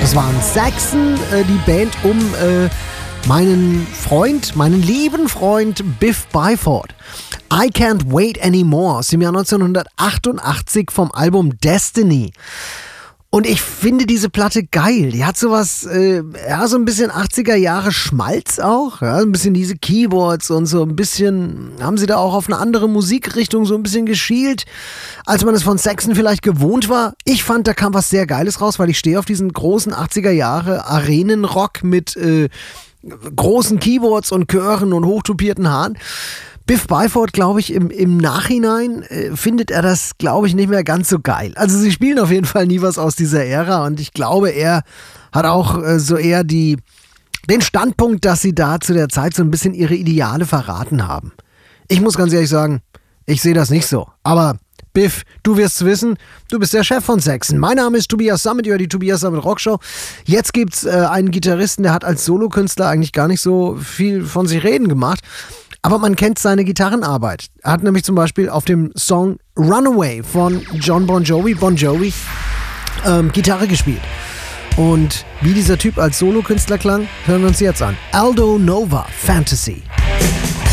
Das waren Saxon, die Band um meinen lieben Freund Biff Byford. I Can't Wait Anymore aus dem Jahr 1988 vom Album Destiny. Und ich finde diese Platte geil. Die hat sowas, so ein bisschen 80er Jahre Schmalz auch. Ja, ein bisschen diese Keyboards und so ein bisschen, haben sie da auch auf eine andere Musikrichtung so ein bisschen geschielt, als man es von Saxon vielleicht gewohnt war. Ich fand, da kam was sehr Geiles raus, weil ich stehe auf diesen großen 80er Jahre Arenenrock mit großen Keyboards und Chören und hochtupierten Haaren. Biff Byford, glaube ich, im Nachhinein findet er das, glaube ich, nicht mehr ganz so geil. Also sie spielen auf jeden Fall nie was aus dieser Ära und ich glaube, er hat auch so eher den Standpunkt, dass sie da zu der Zeit so ein bisschen ihre Ideale verraten haben. Ich muss ganz ehrlich sagen, ich sehe das nicht so. Aber Biff, du wirst's wissen, du bist der Chef von Saxon. Mein Name ist Tobias Sammet, ihr hört die Tobias Sammet Rockshow. Jetzt gibt's einen Gitarristen, der hat als Solokünstler eigentlich gar nicht so viel von sich reden gemacht. Aber man kennt seine Gitarrenarbeit. Er hat nämlich zum Beispiel auf dem Song Runaway von John Bon Jovi, Gitarre gespielt. Und wie dieser Typ als Solokünstler klang, hören wir uns jetzt an. Aldo Nova, Fantasy.